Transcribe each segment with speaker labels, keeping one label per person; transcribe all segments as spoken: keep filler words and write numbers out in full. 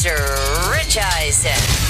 Speaker 1: Mister Rich Eisen.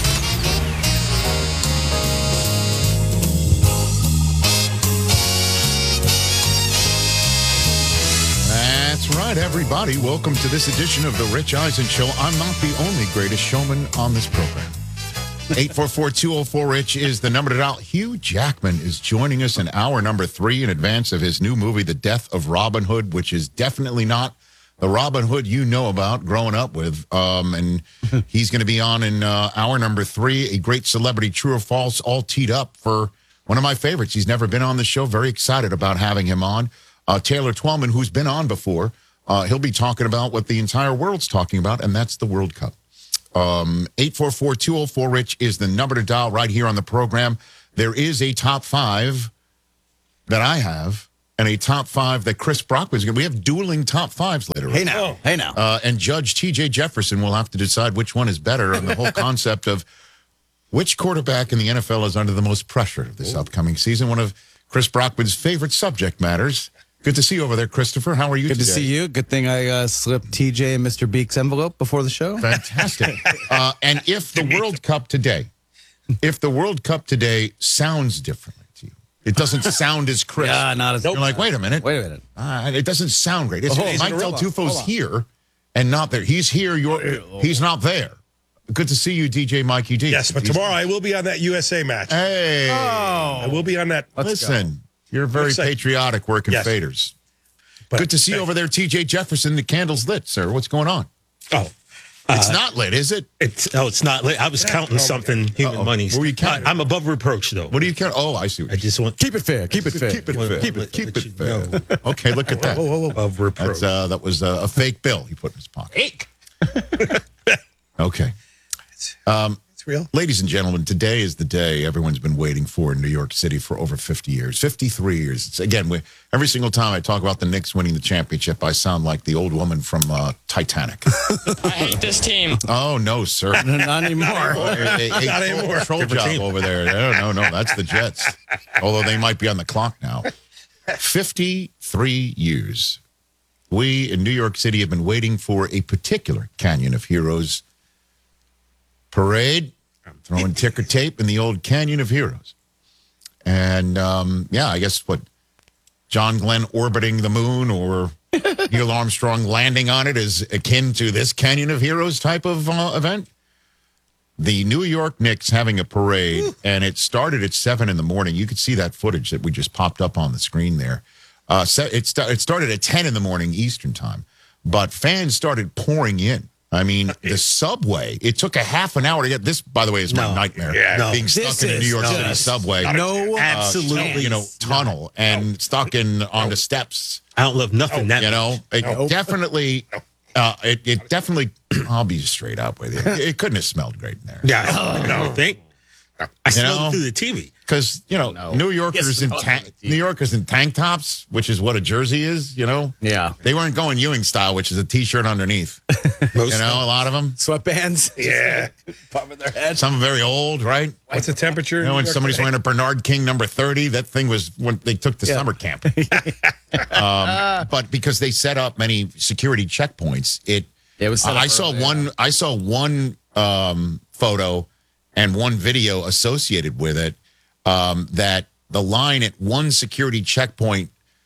Speaker 2: That's right, everybody. Welcome to this edition of The Rich Eisen Show. I'm not the only greatest showman on this program. eight four four, two oh four, RICH is the number to dial. Hugh Jackman is joining us in hour number three in advance of his new movie, The Death of Robin Hood, which is definitely not the Robin Hood you know about growing up with. Um, and he's going to be on in uh, hour number three, a great celebrity, true or false, all teed up for one of my favorites. He's never been on the show. Very excited about having him on. Uh, Taylor Twellman, who's been on before, uh, he'll be talking about what the entire world's talking about, and that's the World Cup. Um, eight four four, two oh four, RICH is the number to dial right here on the program. There is a top five that I have, and a top five that Chris Brockman's going to. We have dueling top fives later.
Speaker 3: Hey now, oh. hey now.
Speaker 2: Uh, and Judge T J Jefferson will have to decide which one is better, and the whole concept of which quarterback in the N F L is under the most pressure this Ooh. upcoming season. One of Chris Brockman's favorite subject matters. Good to see you over there, Christopher. How are you
Speaker 3: Good
Speaker 2: today?
Speaker 3: to see you. Good thing I uh, slipped T J and Mister Beek's envelope before the show.
Speaker 2: Fantastic. uh, and if the World Cup today, if the World Cup today sounds differently to you, it doesn't sound as crisp.
Speaker 3: Yeah, not as.
Speaker 2: You're like, wait a minute.
Speaker 3: Wait a minute.
Speaker 2: Uh, it doesn't sound great. It's,
Speaker 3: Oh,
Speaker 2: Mike Del Tufo's here and not there. He's here. You're. He's not there. Good to see you, D J Mikey D.
Speaker 4: Yes, but tomorrow I will be on that U S A match.
Speaker 2: Hey.
Speaker 4: Oh. I will be on that.
Speaker 2: Listen. You're very patriotic working yes. faders. But, Good to see you over there, T J Jefferson. The candle's lit, sir. What's going on?
Speaker 5: Oh.
Speaker 2: It's
Speaker 5: uh,
Speaker 2: not lit, is it?
Speaker 5: It's Oh, it's not lit. I was counting something, human
Speaker 2: Uh-oh.
Speaker 5: money.
Speaker 2: What were you counting?
Speaker 5: I, I'm above reproach, though.
Speaker 2: What do you count? Oh, I see. What
Speaker 5: I just want...
Speaker 3: Keep it fair. Keep it fair.
Speaker 2: Keep it fair. Keep it, keep it fair.
Speaker 5: Know.
Speaker 2: Okay, look at that.
Speaker 5: Whoa, whoa, whoa. Above reproach.
Speaker 2: That's, uh, that was uh, a fake bill he put in his pocket.
Speaker 5: Fake?
Speaker 2: Okay. Um,
Speaker 4: it's real.
Speaker 2: Ladies and gentlemen, today is the day everyone's been waiting for in New York City for over fifty years, fifty-three years. It's, again, we, every single time I talk about the Knicks winning the championship, I sound like the old woman from uh, Titanic.
Speaker 6: I hate this team.
Speaker 2: Oh, no, sir.
Speaker 3: Not anymore.
Speaker 2: A, a, a
Speaker 4: Not anymore.
Speaker 2: Control job team. over there. No, no, no, that's the Jets. Although they might be on the clock now. fifty-three years. We in New York City have been waiting for a particular Canyon of Heroes parade. I'm throwing ticker tape in the old Canyon of Heroes. And, um, yeah, I guess what, John Glenn orbiting the moon or Neil Armstrong landing on it is akin to this Canyon of Heroes type of uh, event. The New York Knicks having a parade, Ooh. and it started at seven in the morning. You could see that footage that we just popped up on the screen there. Uh, it, st- it started at ten in the morning Eastern time, but fans started pouring in. I mean, the subway, it took a half an hour to get this, by the way, is my
Speaker 5: no.
Speaker 2: nightmare.
Speaker 5: Yeah, no.
Speaker 2: Being stuck
Speaker 5: this
Speaker 2: in a New York
Speaker 5: no,
Speaker 2: City subway.
Speaker 5: No,
Speaker 2: uh,
Speaker 5: absolutely.
Speaker 2: You know, tunnel no. and stuck in on the steps.
Speaker 5: I don't love nothing.
Speaker 2: No.
Speaker 5: That
Speaker 2: you know, it
Speaker 4: no.
Speaker 2: definitely, uh, it, it definitely, I'll be straight up with you. It couldn't have smelled great in there.
Speaker 5: Yeah, I don't think. I
Speaker 2: You
Speaker 5: smelled
Speaker 2: know?
Speaker 5: it through the T V.
Speaker 2: Because, you know,
Speaker 3: No.
Speaker 2: New Yorkers in
Speaker 3: Yes,
Speaker 2: ta- New Yorkers in tank tops, which is what a jersey is, you know?
Speaker 3: Yeah.
Speaker 2: They weren't going Ewing style, which is a T-shirt underneath.
Speaker 5: Most
Speaker 2: You know, a lot of them.
Speaker 3: Sweatbands.
Speaker 4: Yeah.
Speaker 3: Pumping their heads.
Speaker 2: Some are very old, right?
Speaker 4: What's the temperature?
Speaker 2: You know, when somebody's wearing a Bernard King number thirty, that thing was when they took to
Speaker 3: Yeah.
Speaker 2: summer camp. um, but because they set up many security checkpoints, it.
Speaker 3: It was set
Speaker 2: I
Speaker 3: up
Speaker 2: saw
Speaker 3: early,
Speaker 2: one.
Speaker 3: yeah.
Speaker 2: I saw one um, photo and one video associated with it. Um, that the line at one security checkpoint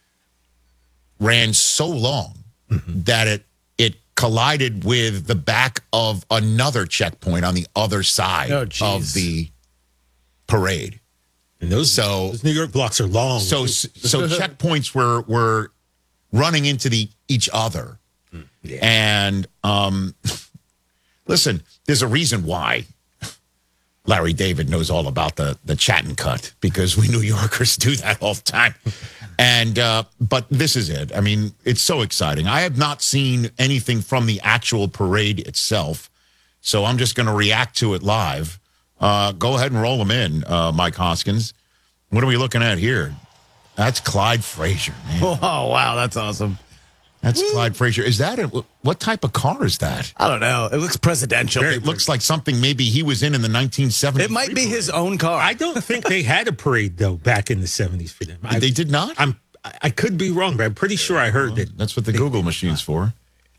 Speaker 2: ran so long mm-hmm. that it it collided with the back of another checkpoint on the other side
Speaker 3: Oh,
Speaker 2: of
Speaker 3: geez.
Speaker 2: the parade.
Speaker 5: And those,
Speaker 2: So-
Speaker 5: those New York blocks are long.
Speaker 2: So so checkpoints were were running into the each other.
Speaker 5: Yeah.
Speaker 2: And um, listen, there's a reason why Larry David knows all about the the chat and cut, because we New Yorkers do that all the time. And uh, but this is it. I mean, it's so exciting. I have not seen anything from the actual parade itself, so I'm just going to react to it live. Uh, go ahead and roll them in, uh, Mike Hoskins. What are we looking at here? That's Clyde Frazier, man.
Speaker 3: Oh, wow. That's awesome.
Speaker 2: That's Clyde Frazier. Is that a, what type of car is that?
Speaker 3: I don't know. It looks presidential.
Speaker 2: It looks like something maybe he was in in the nineteen seventies.
Speaker 3: It might be his own car.
Speaker 5: I don't think they had a parade, though, back in the seventies for them. I,
Speaker 2: They did not?
Speaker 5: I'm, I could be wrong, but I'm pretty sure I heard that.
Speaker 2: That's what the Google machine's for.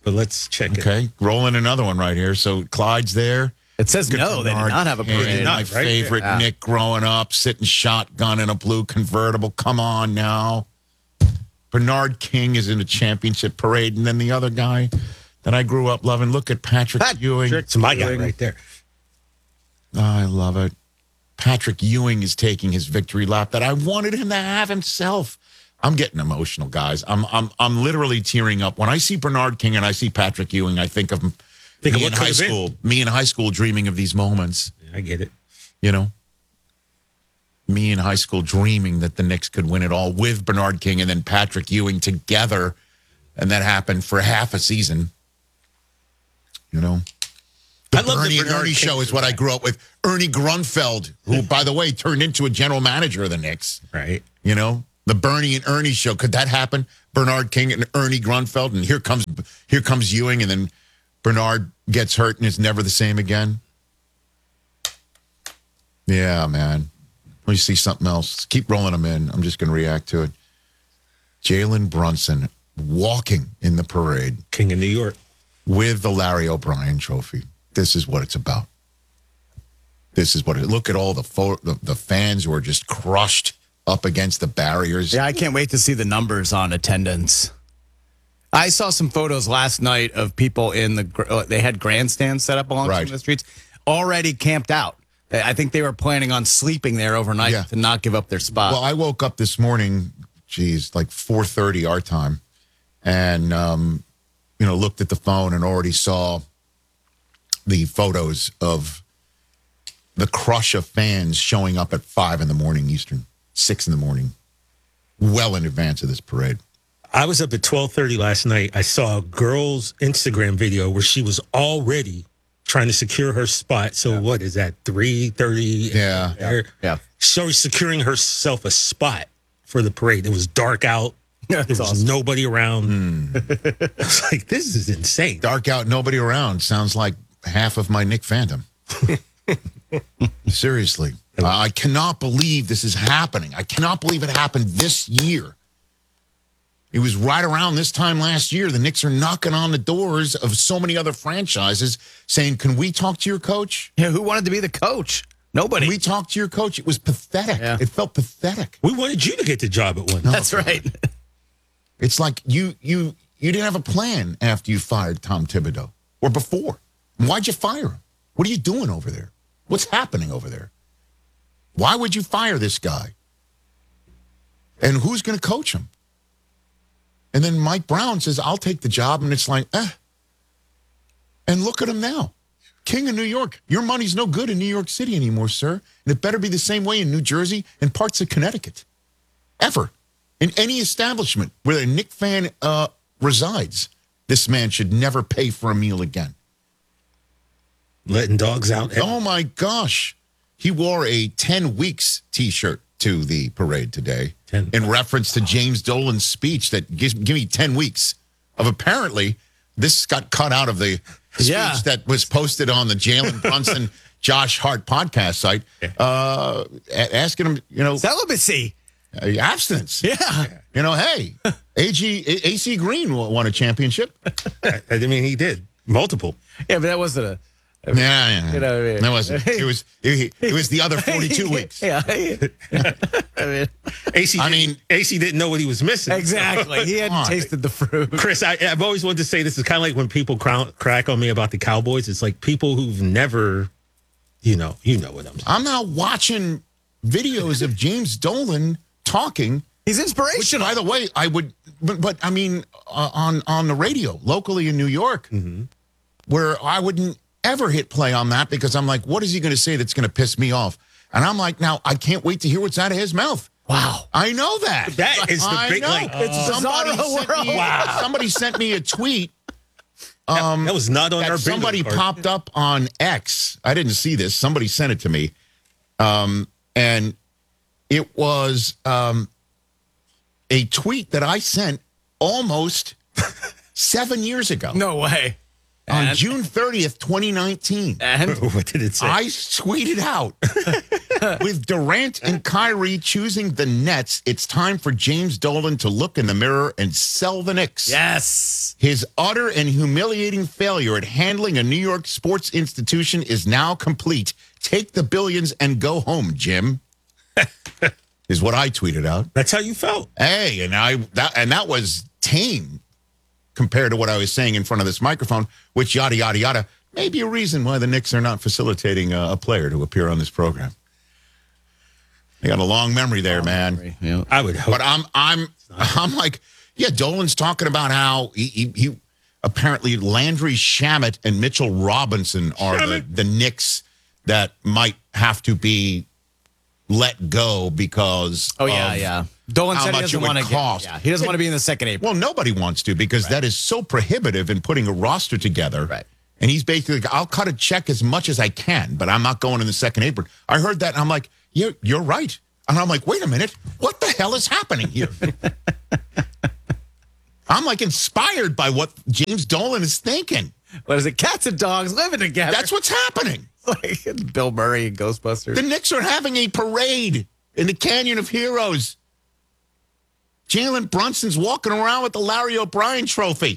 Speaker 5: but let's check it.
Speaker 2: Okay, rolling another one right here. So Clyde's there.
Speaker 3: It says no, they did
Speaker 2: Bernard
Speaker 3: not have a
Speaker 2: King,
Speaker 3: parade.
Speaker 2: My
Speaker 5: Not, right?
Speaker 2: favorite
Speaker 3: Yeah.
Speaker 2: Nick growing up, sitting shotgun in a blue convertible. Come on now. Bernard King is in a championship parade. And then the other guy that I grew up loving, look at Patrick
Speaker 3: Pat-
Speaker 2: Ewing.
Speaker 5: It's my guy right there.
Speaker 2: Oh, I love it. Patrick Ewing is taking his victory lap that I wanted him to have himself. I'm getting emotional, guys. I'm I'm I'm literally tearing up. When I see Bernard King and I see Patrick Ewing, I think of
Speaker 5: Think of
Speaker 2: me
Speaker 5: what
Speaker 2: in
Speaker 5: could
Speaker 2: high
Speaker 5: have been.
Speaker 2: school. Me in high school dreaming of these moments,
Speaker 5: I get it.
Speaker 2: you know? Me in high school dreaming that the Knicks could win it all with Bernard King and then Patrick Ewing together. And that happened for half a season. You know?
Speaker 5: I love
Speaker 2: Ernie
Speaker 5: the
Speaker 2: and
Speaker 5: Bernard
Speaker 2: Ernie
Speaker 5: King
Speaker 2: show is what I grew up with. Ernie Grunfeld, who, by the way, turned into a general manager of the Knicks.
Speaker 5: Right.
Speaker 2: You know, the Bernie and Ernie show. Could that happen? Bernard King and Ernie Grunfeld, and here comes here comes Ewing, and then Bernard gets hurt and is never the same again. Yeah, man. Let me see something else. Keep rolling them in. I'm just going to react to it. Jalen Brunson walking in the parade
Speaker 5: King of New York.
Speaker 2: with the Larry O'Brien Trophy. This is what it's about. This is what it. Look at all the pho- the, the fans who are just crushed up against the barriers.
Speaker 3: Yeah, I can't wait to see the numbers on attendance. I saw some photos last night of people in the, gr- uh, they had grandstands set up along
Speaker 2: Right.
Speaker 3: some of the streets, already camped out. I think they were planning on sleeping there overnight
Speaker 2: Yeah.
Speaker 3: to not give up their spot.
Speaker 2: Well, I woke up this morning, geez, like four thirty our time, and um, you know, looked at the phone and already saw the photos of the crush of fans showing up at five in the morning Eastern, six in the morning, well in advance of this parade.
Speaker 5: I was up at twelve thirty last night. I saw a girl's Instagram video where she was already trying to secure her spot. So what is that, three thirty?
Speaker 2: Yeah.
Speaker 3: yeah.
Speaker 5: So she's securing herself a spot for the parade. It was dark out. There
Speaker 3: That's
Speaker 5: was
Speaker 3: awesome.
Speaker 5: nobody around. I was like, this is insane.
Speaker 2: Dark out, nobody around. Sounds like half of my Nick fandom. Seriously. I cannot believe this is happening. I cannot believe it happened this year. It was right around this time last year. The Knicks are knocking on the doors of so many other franchises saying, can we talk to your coach?
Speaker 3: Yeah, who wanted to be the coach? Nobody.
Speaker 2: Can we talk to your coach? It was pathetic.
Speaker 3: Yeah.
Speaker 2: It felt pathetic.
Speaker 5: We wanted you to get the job at one.
Speaker 3: That's right.
Speaker 2: It's like you you you didn't have a plan after you fired Tom Thibodeau or before. Why'd you fire him? What are you doing over there? What's happening over there? Why would you fire this guy? And who's going to coach him? And then Mike Brown says, I'll take the job. And it's like, eh. And look at him now. King of New York. Your money's no good in New York City anymore, sir. And it better be the same way in New Jersey and parts of Connecticut. Ever. In any establishment where a Knick fan uh, resides, this man should never pay for a meal again.
Speaker 5: Letting dogs out.
Speaker 2: Oh, my gosh. He wore a ten weeks T-shirt to the parade today
Speaker 5: ten.
Speaker 2: in reference to James Dolan's speech that gives give me ten weeks of apparently this got cut out of the speech
Speaker 3: Yeah.
Speaker 2: that was posted on the Jalen Brunson Josh Hart podcast site, uh, a- asking him, you know,
Speaker 3: Celibacy.
Speaker 2: uh, abstinence.
Speaker 3: Yeah.
Speaker 2: You know, hey, A G A C Green won a championship.
Speaker 5: I, I mean, he did. Multiple.
Speaker 3: Yeah, but that wasn't a.
Speaker 2: Yeah, yeah.
Speaker 3: You know what I mean?
Speaker 2: That wasn't. It was. It, it was the other forty-two weeks.
Speaker 3: Yeah. I mean,
Speaker 5: A C
Speaker 2: I
Speaker 5: didn't-
Speaker 2: mean-
Speaker 5: A C didn't know what he was missing.
Speaker 3: exactly. He hadn't
Speaker 2: on.
Speaker 3: tasted the fruit.
Speaker 5: Chris, I, I've always wanted to say this is kind of like when people crown, crack on me about the Cowboys. It's like people who've never, you know, you know what I'm saying.
Speaker 2: I'm now watching videos of James Dolan talking.
Speaker 3: He's
Speaker 2: Which,
Speaker 3: inspirational.
Speaker 2: by the way, I would, but, but I mean, uh, on on the radio locally in New York, where I wouldn't ever hit play on that because I'm like, what is he going to say that's going to piss me off? And I'm like, now I can't wait to hear what's out of his mouth.
Speaker 3: Wow.
Speaker 2: I know that.
Speaker 5: That is the
Speaker 2: I
Speaker 5: big,
Speaker 2: know.
Speaker 5: like,
Speaker 3: It's
Speaker 2: somebody
Speaker 3: bizarro
Speaker 2: sent
Speaker 3: world.
Speaker 2: me,
Speaker 5: Wow.
Speaker 2: Somebody sent me a tweet
Speaker 5: that was not on
Speaker 2: that
Speaker 5: our bingo
Speaker 2: somebody
Speaker 5: card.
Speaker 2: popped up on X. I didn't see this. Somebody sent it to me. Um, and it was um, a tweet that I sent almost seven years ago
Speaker 3: No way.
Speaker 2: on
Speaker 3: And-
Speaker 2: June thirtieth, twenty nineteen.
Speaker 3: And
Speaker 5: What did it say?
Speaker 2: I tweeted out, With Durant and Kyrie choosing the Nets, it's time for James Dolan to look in the mirror and sell the Knicks.
Speaker 3: Yes.
Speaker 2: His utter and humiliating failure at handling a New York sports institution is now complete. Take the billions and go home, Jim. Is what I tweeted out.
Speaker 5: That's how you felt.
Speaker 2: Hey, and I that and that was tame compared to what I was saying in front of this microphone, which yada yada yada may be a reason why the Knicks are not facilitating a, a player to appear on this program. They got a long memory there, man.
Speaker 3: Yeah.
Speaker 5: I would hope.
Speaker 2: But I'm I'm I'm like, yeah, Dolan's talking about how he, he, he apparently Landry Shamet and Mitchell Robinson are the, the Knicks that might have to be let go because
Speaker 3: Oh, yeah,
Speaker 2: of
Speaker 3: yeah. Dolan
Speaker 2: how
Speaker 3: said he
Speaker 2: much it
Speaker 3: doesn't
Speaker 2: would
Speaker 3: want to
Speaker 2: cost.
Speaker 3: get. Yeah, he doesn't want to be in the second April.
Speaker 2: Well, nobody wants to because that is so prohibitive in putting a roster together.
Speaker 3: Right.
Speaker 2: And he's basically like, I'll cut a check as much as I can, but I'm not going in the second apron. I heard that and I'm like, you're, you're right. And I'm like, wait a minute. What the hell is happening here? I'm like inspired by what James Dolan is thinking.
Speaker 3: What is it? Cats and dogs living together.
Speaker 2: That's what's happening.
Speaker 3: like it's Bill Murray and Ghostbusters.
Speaker 2: The Knicks are having a parade in the Canyon of Heroes. Jalen Brunson's walking around with the Larry O'Brien trophy.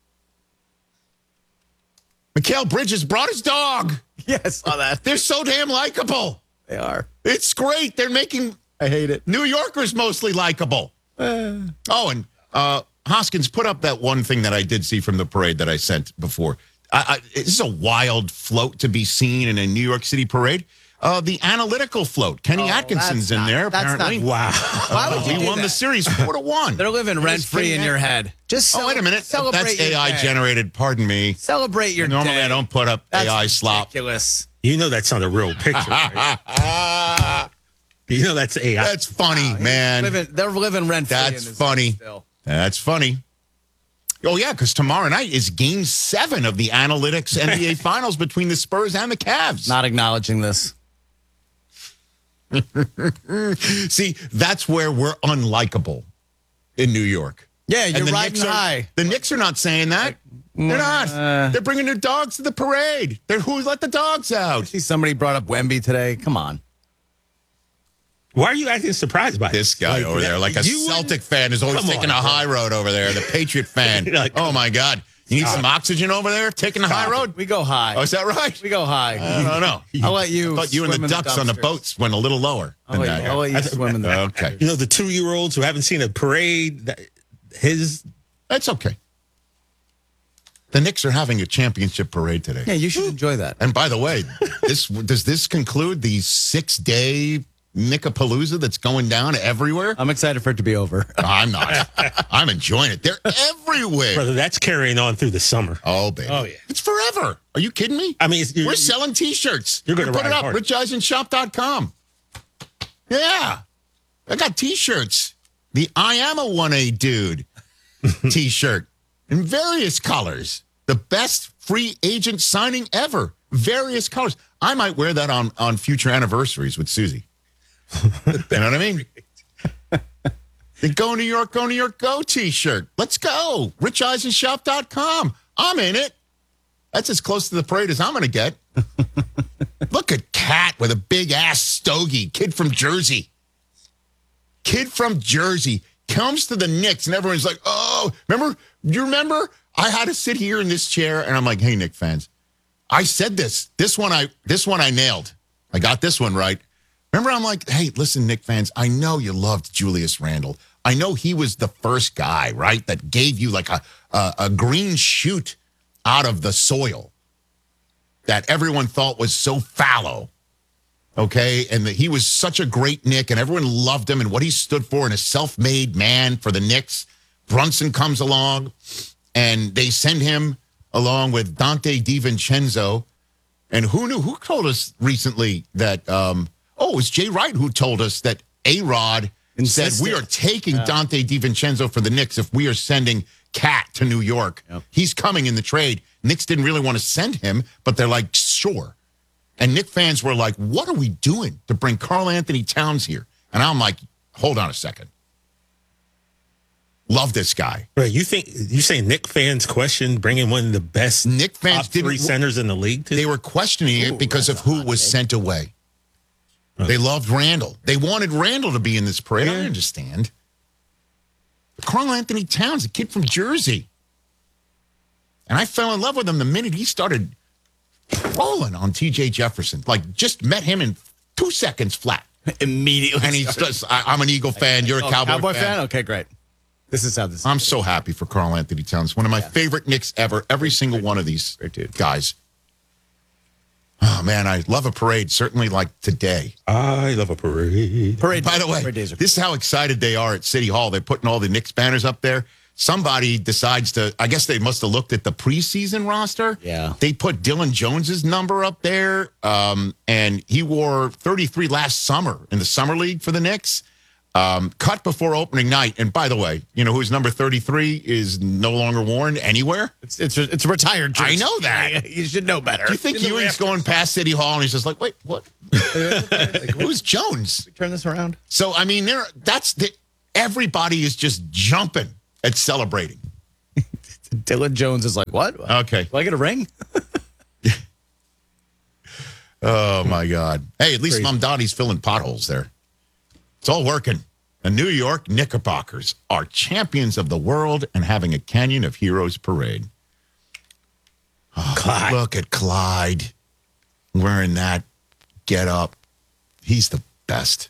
Speaker 2: Mikal Bridges brought his dog.
Speaker 3: Yes, saw that.
Speaker 2: They're so damn likable.
Speaker 3: They are.
Speaker 2: It's great. They're making
Speaker 3: I hate it.
Speaker 2: New Yorkers mostly likable. Oh, and uh, Hoskins put up that one thing that I did see from the parade that I sent before. I, I, this is a wild float to be seen in a New York City parade. Uh, the analytical float. Kenny
Speaker 3: Oh,
Speaker 2: Atkinson's
Speaker 3: that's
Speaker 2: in
Speaker 3: not-
Speaker 2: there,
Speaker 3: that's not-
Speaker 2: apparently.
Speaker 5: Wow.
Speaker 3: Why would you
Speaker 2: He
Speaker 3: do
Speaker 2: won
Speaker 3: that?
Speaker 2: the series four to one.
Speaker 3: They're living rent free in your head. Just
Speaker 2: Oh, wait a minute.
Speaker 3: Celebrate
Speaker 2: That's
Speaker 3: your
Speaker 2: A I
Speaker 3: day.
Speaker 2: generated. Pardon me.
Speaker 3: Celebrate your
Speaker 2: Normally,
Speaker 3: day.
Speaker 2: I don't put up
Speaker 3: That's
Speaker 2: A I slop.
Speaker 3: ridiculous.
Speaker 5: You know that's not a real picture. Right? You know that's A I.
Speaker 2: That's funny, man.
Speaker 3: Living, they're living rent free.
Speaker 2: That's funny.
Speaker 3: Still.
Speaker 2: That's funny. Oh, yeah, because tomorrow night is game seven of the Analytics N B A Finals between the Spurs and the Cavs.
Speaker 3: Not acknowledging this.
Speaker 2: See, that's where we're unlikable in New York.
Speaker 3: Yeah,
Speaker 2: And
Speaker 3: you're
Speaker 2: the
Speaker 3: riding
Speaker 2: Knicks are-
Speaker 3: high.
Speaker 2: The Knicks are not saying that. They're not. They're bringing their dogs to the parade. They're who let the dogs out.
Speaker 3: See, somebody brought up Wemby today. Come on.
Speaker 5: Why are you acting surprised by
Speaker 2: This guy
Speaker 5: Like,
Speaker 2: over there, like a
Speaker 5: you
Speaker 2: Celtic
Speaker 5: wouldn't-
Speaker 2: fan, is always
Speaker 5: Come
Speaker 2: taking
Speaker 5: on,
Speaker 2: a
Speaker 5: bro.
Speaker 2: high road over there. The Patriot fan.
Speaker 5: Like,
Speaker 2: oh, my God. You need some oxygen over there taking the high road?
Speaker 3: We go high.
Speaker 2: Oh, is that right?
Speaker 3: We go high.
Speaker 2: I don't know.
Speaker 3: I'll let you.
Speaker 2: I thought you and
Speaker 3: swim
Speaker 2: the
Speaker 3: in
Speaker 2: ducks on the
Speaker 3: dumpsters.
Speaker 2: boats went a little lower.
Speaker 3: I'll
Speaker 2: than
Speaker 3: let, you,
Speaker 2: that.
Speaker 3: I'll let you swim in the
Speaker 2: Okay.
Speaker 5: You know, the two-year-olds who haven't seen a parade, that- his
Speaker 2: That's okay. The Knicks are having a championship parade today.
Speaker 3: Yeah, you should enjoy that.
Speaker 2: And by the way, this does this conclude the six-day Nickapalooza that's going down everywhere?
Speaker 3: I'm excited for it to be over.
Speaker 2: I'm not. I'm enjoying it. They're everywhere.
Speaker 5: brother, that's carrying on through the summer.
Speaker 2: Oh, baby.
Speaker 5: Oh, yeah.
Speaker 2: It's forever. Are you kidding me?
Speaker 5: I mean, it's, you're,
Speaker 2: We're selling T-shirts.
Speaker 5: You're gonna
Speaker 2: Put it
Speaker 5: ride
Speaker 2: up,
Speaker 5: hard.
Speaker 2: rich eisen shop dot com. Yeah. I got T-shirts. The I Am a one A Dude T-shirt in various colors. The best free agent signing ever. Various colors. I might wear that on, on future anniversaries with Susie. You know what I mean? The Go New York, Go New York, Go T-shirt. Let's go. rich eisen shop dot com. I'm in it. That's as close to the parade as I'm going to get. Look at Cat with a big ass stogie. Kid from Jersey. Kid from Jersey comes to the Knicks and everyone's like, oh, remember? You remember? I had to sit here in this chair and I'm like, hey, Knick fans, I said this. This one I this one I nailed. I got this one right. Remember, I'm like, hey, listen, Knick fans, I know you loved Julius Randle. I know he was the first guy, right, that gave you like a, a, a green shoot out of the soil that everyone thought was so fallow, okay? And that he was such a great Knick, and everyone loved him and what he stood for, and a self-made man for the Knicks. Brunson comes along, and they send him along with Dante DiVincenzo. And who knew? Who told us recently that, um, oh, it was Jay Wright who told us that A-Rod said,
Speaker 3: Insisted.
Speaker 2: we are taking Dante DiVincenzo for the Knicks if we are sending Cat to New York.
Speaker 3: Yep.
Speaker 2: He's coming in the trade. Knicks didn't really want to send him, but they're like, sure. And Knick fans were like, what are we doing to bring Karl Anthony Towns here? And I'm like, hold on a second. Love this guy.
Speaker 5: Right, you think you say Nick fans question bringing one of the best
Speaker 2: Knick fans
Speaker 5: top three
Speaker 2: didn't.
Speaker 5: centers in the league? To
Speaker 2: They were questioning it because of who was sent away. They loved Randall. They wanted Randall to be in this parade. I understand. But Karl Anthony Towns, a kid from Jersey. And I fell in love with him the minute he started rolling on T J Jefferson. Like, just met him in two seconds flat.
Speaker 3: Immediately.
Speaker 2: And he's just, I, I'm an Eagle fan. You're a
Speaker 3: Oh,
Speaker 2: Cowboy,
Speaker 3: Cowboy
Speaker 2: fan.
Speaker 3: fan? Okay, great. This is how this is.
Speaker 2: I'm so happy for Karl Anthony Towns. One of my
Speaker 3: Yeah.
Speaker 2: favorite Knicks ever. Every single one of these
Speaker 3: Great dude.
Speaker 2: guys. Oh, man, I love a parade, certainly like today.
Speaker 5: I love a parade.
Speaker 3: Parade.
Speaker 2: By the way,
Speaker 3: parade days are
Speaker 2: this is how excited they are at City Hall. They're putting all the Knicks banners up there. Somebody decides to, I guess they must have looked at the preseason roster.
Speaker 3: Yeah.
Speaker 2: They put Dylan Jones's number up there, um, and he wore thirty-three last summer in the Summer League for the Knicks. Um, cut before opening night. And by the way, you know who's number thirty-three is no longer worn anywhere?
Speaker 3: It's it's a, it's a retired jersey.
Speaker 2: I know that.
Speaker 3: You should know better.
Speaker 2: Do you think Ewing's going past City Hall and he's just like, wait, what? Like, who's Jones?
Speaker 3: Turn this around?
Speaker 2: So, I mean, there. that's the, everybody is just jumping at celebrating.
Speaker 3: Dylan Jones is like, what?
Speaker 2: Okay.
Speaker 3: Do I get a ring?
Speaker 2: Oh, my God. Hey, at least Mamdani's filling potholes there. It's all working. The New York Knickerbockers are champions of the world and having a Canyon of Heroes parade. Oh,
Speaker 5: Clyde.
Speaker 2: Look at Clyde wearing that get up. He's the best.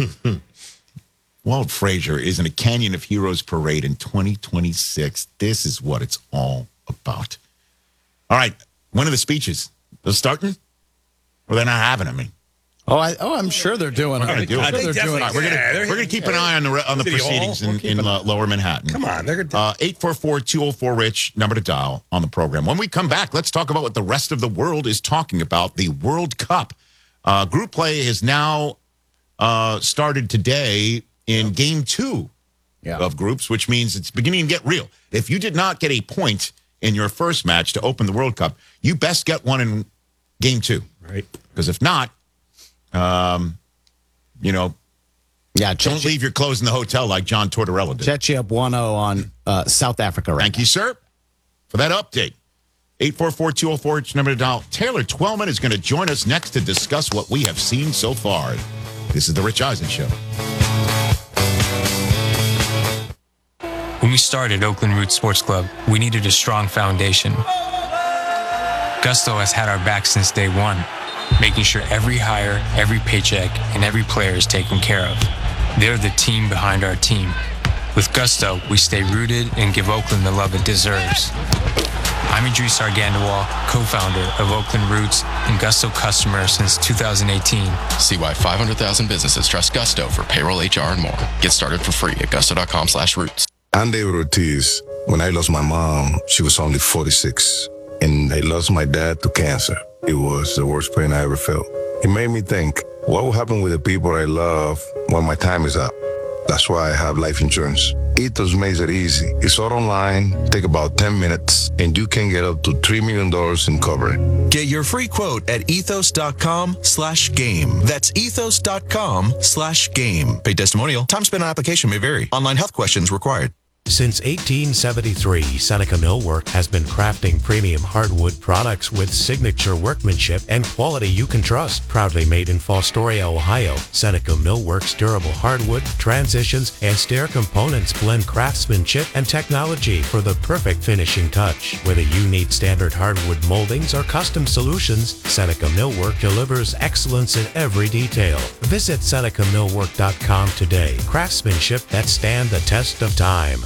Speaker 2: Walt Frazier is in a Canyon of Heroes parade in twenty twenty-six. This is what it's all about. All right. When are the speeches? They're starting? Or they're not having them? I mean,
Speaker 3: Oh, I, oh, I'm sure they're doing.
Speaker 2: We're gonna do it.
Speaker 3: I'm sure they're
Speaker 4: Definitely.
Speaker 3: doing.
Speaker 2: All right, we're gonna
Speaker 4: Yeah, they're-
Speaker 2: we're gonna keep an eye on the re- on the
Speaker 4: City Hall.
Speaker 2: proceedings in,
Speaker 4: We'll keep
Speaker 2: in
Speaker 4: an
Speaker 2: uh, Lower Manhattan.
Speaker 4: Come on, they're gonna.
Speaker 2: Uh, eight four four, two oh four, RICH, number to dial on the program. When we come back, let's talk about what the rest of the world is talking about, the World Cup. Uh, group play has now uh, started today in game two
Speaker 3: Yeah.
Speaker 2: of groups, which means it's beginning to get real. If you did not get a point in your first match to open the World Cup, you best get one in game two.
Speaker 5: Right.
Speaker 2: Because if not, um, you know,
Speaker 3: Yeah,
Speaker 2: don't leave your clothes in the hotel like John Tortorella did.
Speaker 3: Set you up one oh on uh, South Africa right
Speaker 2: Thank you, sir, for that update. eight four four, two oh four, it's number to dial. Taylor Twellman is going to join us next to discuss what we have seen so far. This is the Rich Eisen Show.
Speaker 7: When we started Oakland Roots Sports Club, we needed a strong foundation. Gusto has had our back since day one, making sure every hire, every paycheck, and every player is taken care of. They're the team behind our team. With Gusto, we stay rooted and give Oakland the love it deserves. I'm Idris Argandawal, co-founder of Oakland Roots and Gusto customer since two thousand eighteen.
Speaker 8: See why five hundred thousand businesses trust Gusto for payroll, H R, and more. Get started for free at gusto.com slash roots.
Speaker 9: I'm David Ortiz. When I lost my mom, she was only forty-six. And I lost my dad to cancer. It was the worst pain I ever felt. It made me think, what will happen with the people I love when my time is up? That's why I have life insurance. Ethos makes it easy. It's all online, take about ten minutes, and you can get up to three million dollars in coverage.
Speaker 10: Get your free quote at ethos.com slash game. That's ethos.com slash game. Paid testimonial. Time spent on application may vary. Online health questions required.
Speaker 11: Since eighteen seventy-three, Seneca Millwork has been crafting premium hardwood products with signature workmanship and quality you can trust. Proudly made in Fostoria, Ohio, Seneca Millwork's durable hardwood, transitions, and stair components blend craftsmanship and technology for the perfect finishing touch. Whether you need standard hardwood moldings or custom solutions, Seneca Millwork delivers excellence in every detail. Visit Seneca Millwork dot com today. Craftsmanship that stand the test of time.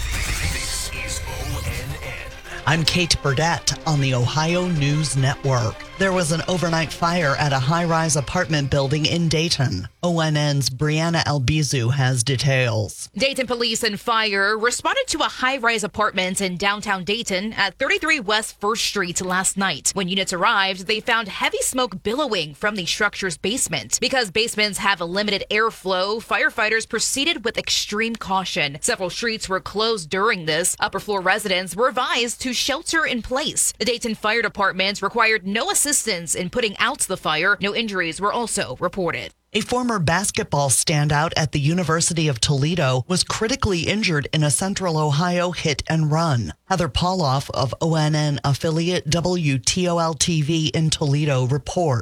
Speaker 12: I'm Kate Burdett on the Ohio News Network. There was an overnight fire at a high-rise apartment building in Dayton. O N N's Brianna Albizu has details.
Speaker 13: Dayton police and fire responded to a high-rise apartment in downtown Dayton at thirty-three West First Street last night. When units arrived, they found heavy smoke billowing from the structure's basement. Because basements have a limited airflow, firefighters proceeded with extreme caution. Several streets were closed during this. Upper floor residents were advised to shelter in place. The Dayton Fire Department required no assistance in putting out the fire. No injuries were also reported.
Speaker 12: A former basketball standout at the University of Toledo was critically injured in a Central Ohio hit and run. Heather Pauloff of O N N affiliate W T O L T V in Toledo reports.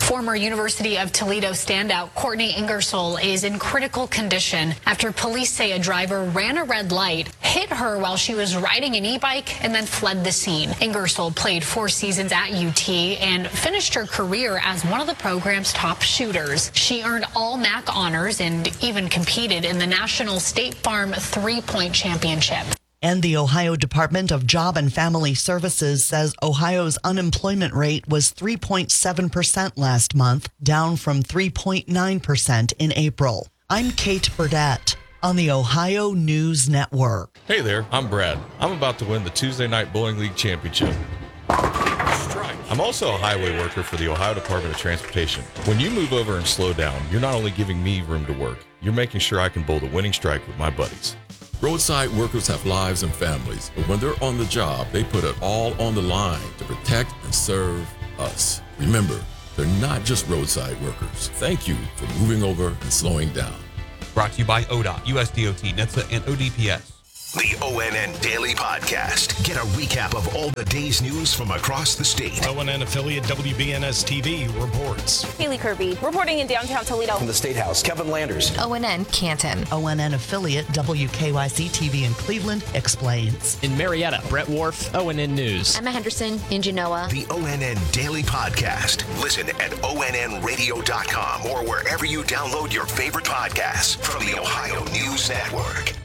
Speaker 14: Former University of Toledo standout Courtney Ingersoll is in critical condition after police say a driver ran a red light, hit her while she was riding an e-bike, and then fled the scene. Ingersoll played four seasons at U T and finished her career as one of the program's top shooters. She earned all M A C honors and even competed in the National State Farm three-point championship.
Speaker 12: And the Ohio Department of Job and Family Services says Ohio's unemployment rate was three point seven percent last month, down from three point nine percent in April. I'm Kate Burdett on the Ohio News Network.
Speaker 15: Hey there, I'm Brad. I'm about to win the Tuesday Night Bowling League Championship. I'm also a highway worker for the Ohio Department of Transportation. When you move over and slow down, you're not only giving me room to work, you're making sure I can bowl the winning strike with my buddies.
Speaker 16: Roadside workers have lives and families, but when they're on the job, they put it all on the line to protect and serve us. Remember, they're not just roadside workers. Thank you for moving over and slowing down.
Speaker 17: Brought to you by O D O T, U S D O T, N H T S A, and O D P S.
Speaker 18: The O N N Daily Podcast. Get a recap of all the day's news from across the state.
Speaker 4: O N N affiliate W B N S T V reports.
Speaker 19: Haley Kirby reporting in downtown Toledo.
Speaker 18: From the State House, Kevin Landers.
Speaker 19: O N N Canton.
Speaker 12: O N N affiliate W K Y C T V in Cleveland explains.
Speaker 20: In Marietta, Brett Wharf, O N N News.
Speaker 19: Emma Henderson in Genoa.
Speaker 18: The O N N Daily Podcast. Listen at O N N radio dot com or wherever you download your favorite podcasts from the Ohio News Network.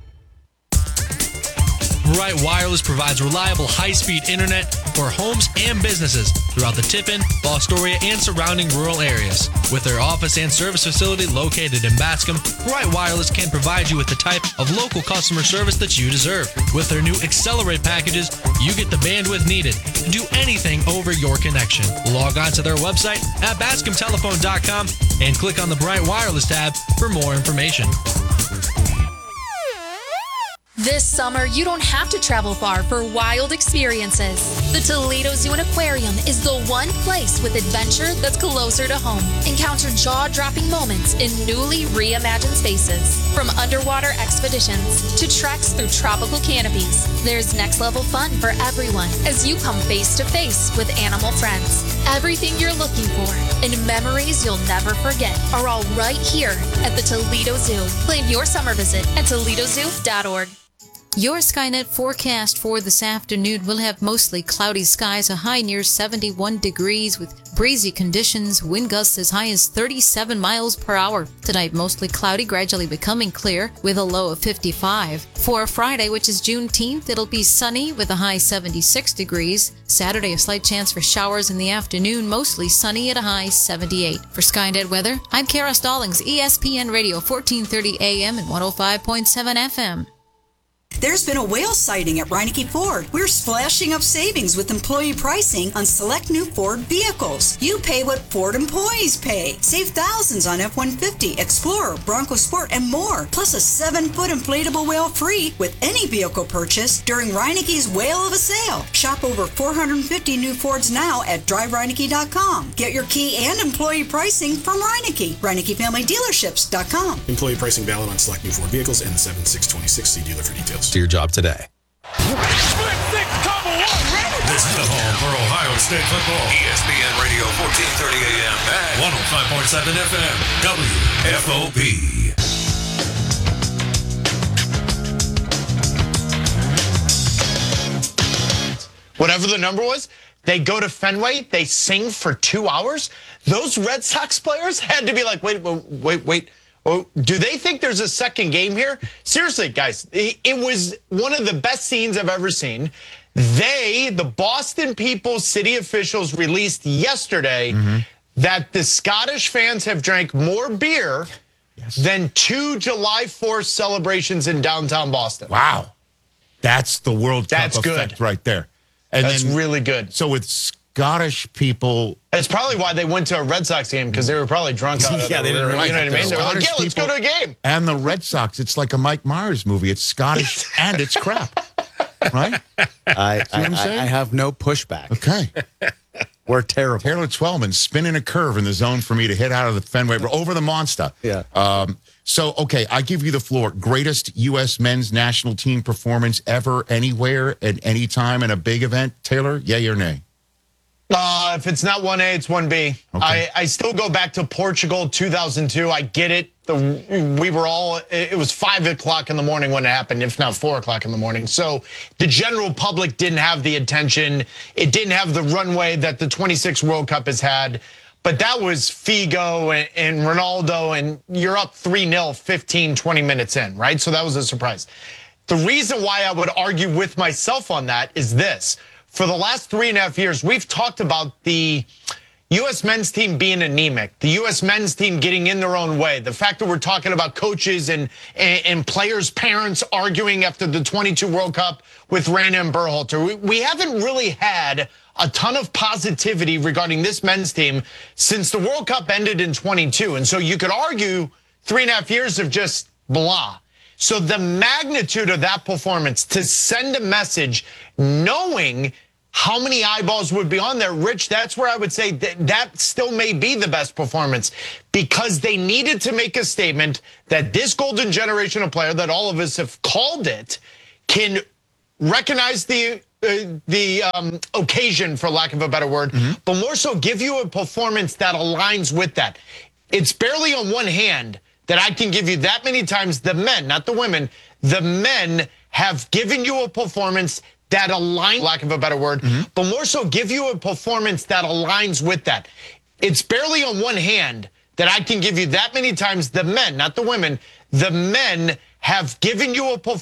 Speaker 21: Bright Wireless provides reliable high-speed internet for homes and businesses throughout the Tiffin, Fostoria, and surrounding rural areas. With their office and service facility located in Bascom, Bright Wireless can provide you with the type of local customer service that you deserve. With their new Accelerate packages, you get the bandwidth needed to do anything over your connection. Log on to their website at bascom telephone dot com and click on the Bright Wireless tab for more information.
Speaker 22: This summer, you don't have to travel far for wild experiences. The Toledo Zoo and Aquarium is the one place with adventure that's closer to home. Encounter jaw-dropping moments in newly reimagined spaces. From underwater expeditions to treks through tropical canopies, there's next-level fun for everyone as you come face-to-face with animal friends. Everything you're looking for and memories you'll never forget are all right here at the Toledo Zoo. Plan your summer visit at toledo zoo dot org.
Speaker 23: Your Skynet forecast for this afternoon will have mostly cloudy skies, a high near seventy-one degrees with breezy conditions, wind gusts as high as thirty-seven miles per hour. Tonight, mostly cloudy, gradually becoming clear with a low of fifty-five. For Friday, which is Juneteenth, it'll be sunny with a high seventy-six degrees. Saturday, a slight chance for showers in the afternoon, mostly sunny at a high seventy-eight. For Skynet weather, I'm Kara Stallings, E S P N Radio, fourteen thirty A M and one oh five point seven F M.
Speaker 24: There's been a whale sighting at Reineke Ford. We're splashing up savings with employee pricing on select new Ford vehicles. You pay what Ford employees pay. Save thousands on F one fifty, Explorer, Bronco Sport, and more. Plus a seven-foot inflatable whale free with any vehicle purchase during Reineke's Whale of a Sale. Shop over four hundred fifty new Fords now at drive reineke dot com. Get your key and employee pricing from Reineke. Reineke Family Dealerships dot com.
Speaker 25: Employee pricing valid on select new Ford vehicles and seven six twenty-six. See dealer for details.
Speaker 26: To your job today.
Speaker 18: This is the home for Ohio State football. E S P N Radio, fourteen thirty A M and one oh five point seven F M, W F O P.
Speaker 27: Whatever the number was, they go to Fenway, they sing for two hours. Those Red Sox players had to be like, wait, wait, wait, wait. Oh, do they think there's a second game here? Seriously, guys, it was one of the best scenes I've ever seen. They, the Boston people, city officials, released yesterday mm-hmm. that the Scottish fans have drank more beer yes. than two July fourth celebrations in downtown Boston.
Speaker 2: Wow. That's the World
Speaker 27: That's
Speaker 2: Cup
Speaker 27: good.
Speaker 2: effect right there. And
Speaker 27: That's
Speaker 2: then,
Speaker 27: really good.
Speaker 2: So with Scottish people...
Speaker 27: It's probably why they went to a Red Sox game, because they were probably drunk out of
Speaker 2: yeah, they didn't
Speaker 27: You know what I mean? They were like, yeah, let's go to a game.
Speaker 2: And the Red Sox, it's like a Mike Myers movie. It's Scottish and it's crap. Right?
Speaker 3: I, I,
Speaker 2: I,
Speaker 3: I have no pushback.
Speaker 2: Okay.
Speaker 3: We're terrible.
Speaker 2: Taylor Twellman spinning a curve in the zone for me to hit out of the Fenway over the monster.
Speaker 3: Yeah.
Speaker 2: Um, so, okay, I give you the floor. Greatest U S men's national team performance ever, anywhere, at any time in a big event. Taylor, yay or nay?
Speaker 27: Uh, if it's not one A, it's one B. I, I still go back to Portugal two thousand two. I get it. The, we were all, it was five o'clock in the morning when it happened, if not four o'clock in the morning. So the general public didn't have the attention. It didn't have the runway that the twenty-six World Cup has had. But that was Figo and, and Ronaldo, and you're up three nil fifteen, twenty minutes in, right? So that was a surprise. The reason why I would argue with myself on that is this. For the last three and a half years, we've talked about the U S men's team being anemic, the U S men's team getting in their own way, the fact that we're talking about coaches and, and, and players' parents arguing after the twenty-two World Cup with Rana and Berhalter. We, we haven't really had a ton of positivity regarding this men's team since the World Cup ended in twenty-two. And so you could argue three and a half years of just blah. So the magnitude of that performance to send a message knowing how many eyeballs would be on there, Rich, that's where I would say that, that still may be the best performance because they needed to make a statement that this golden generation of player that all of us have called it can recognize the uh, the um, occasion, for lack of a better word, mm-hmm. but more so give you a performance that aligns with that. It's barely on one hand that I can give you that many times the men, not the women, the men have given you a performance that aligns, lack of a better word, mm-hmm. but more so give you a performance that aligns with that. It's barely on one hand that I can give you that many times the men, not the women, the men have given you a performance